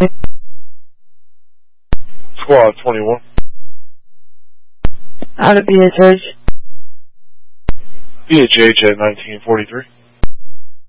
Squad 21. Out of BHH. BHH at 1943.